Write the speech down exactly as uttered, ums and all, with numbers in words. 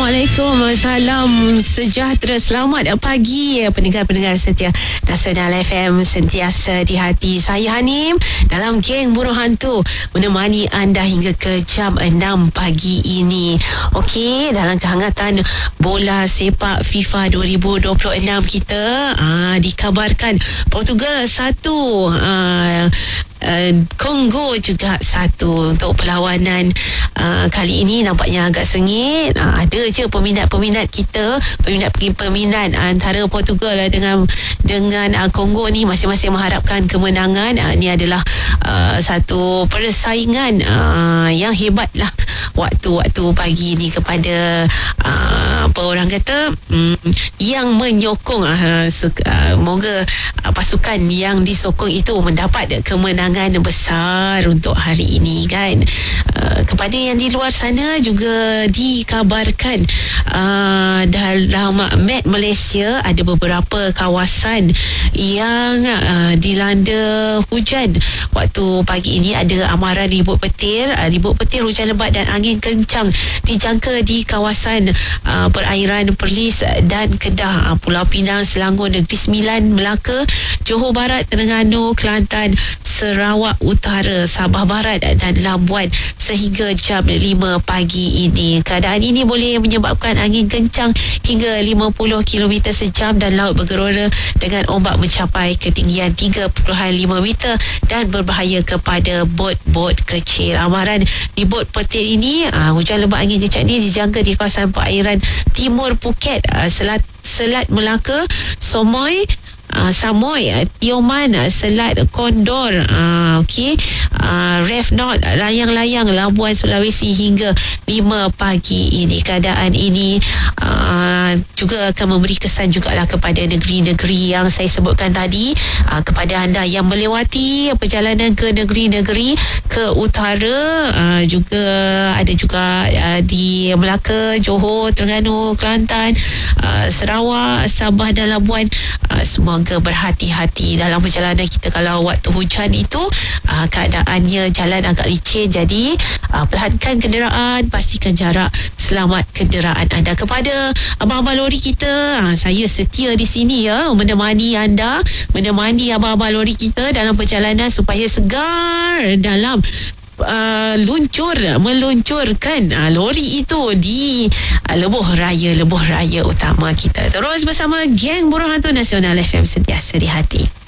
Assalamualaikum, salam sejahtera, selamat pagi pendengar-pendengar setia Nasional F M sentiasa di hati. Saya Hanim dalam geng Burung Hantu menemani anda hingga ke jam enam pagi ini. Okey, dalam kehangatan bola sepak FIFA dua ribu dua puluh enam kita aa, dikabarkan Portugal satu, aa, Uh, Kongo juga satu. Untuk perlawanan uh, kali ini nampaknya agak sengit. uh, Ada je peminat-peminat kita, Peminat-peminat antara Portugal dengan dengan uh, Kongo ni masing-masing mengharapkan kemenangan. uh, Ini adalah uh, satu persaingan uh, yang hebat lah waktu-waktu pagi ni kepada uh, apa orang kata um, yang menyokong uh, uh, moga uh, pasukan yang disokong itu mendapat kemenangan besar untuk hari ini kan. Uh, kepada yang di luar sana juga dikabarkan uh, dalam map Malaysia ada beberapa kawasan yang uh, dilanda hujan waktu pagi ini. Ada amaran ribut petir, uh, ribut petir, hujan lebat dan angin kencang dijangka di kawasan uh, perairan Perlis dan Kedah, uh, Pulau Pinang, Selangor, Negeri Sembilan, Melaka, Johor Barat, Terengganu, Kelantan, Sarawak Utara, Sabah Barat dan Labuan sehingga jam lima pagi ini. Keadaan ini boleh menyebabkan angin kencang hingga lima puluh kilometer sejam dan laut bergelora dengan ombak mencapai ketinggian tiga perpuluhan lima meter dan berbahaya kepada bot-bot kecil. Amaran di bot petir ini, uh, hujan lebat angin kencang ini dijangka di kawasan perairan timur Phuket, uh, Selat Selat Melaka, Somoy, Uh, Samoy, uh, Tioman, uh, Selat Kondor, uh, okey, uh, Ref Not, layang-layang Labuan Sulawesi hingga lima pagi ini. Keadaan ini uh, juga akan memberi kesan jugalah kepada negeri-negeri yang saya sebutkan tadi. Uh, kepada anda yang melewati perjalanan ke negeri-negeri ke utara, uh, juga ada juga uh, di Melaka, Johor, Terengganu, Kelantan, uh, Sarawak, Sabah dan Labuan, uh, semua berhati-hati dalam perjalanan kita. Kalau waktu hujan itu uh, keadaannya jalan agak licin, jadi uh, perhatikan kenderaan, pastikan jarak, selamat kenderaan anda. Kepada abang-abang lori kita, uh, saya setia di sini ya, menemani anda, menemani abang-abang lori kita dalam perjalanan supaya segar dalam Uh, luncur meluncurkan uh, lori itu di uh, lebuh raya lebuh raya utama kita. Terus bersama geng Burung Hantu Nasional F M sentiasa di hati.